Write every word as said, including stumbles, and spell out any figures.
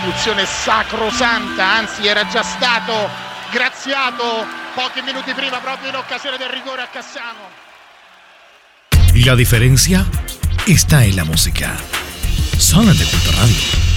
espulsione sacrosanta, anzi era già stato graziato pochi minuti prima proprio in occasione del rigore a Cassano. La diferencia está en la música. Zona de Cultura Radio.